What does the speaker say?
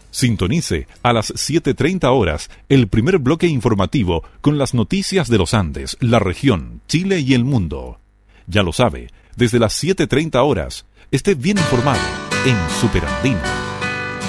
Sintonice a las 7:30 horas el primer bloque informativo con las noticias de los Andes, la región, Chile y el mundo. Ya lo sabe, desde las 7:30 horas, esté bien informado en Superandino.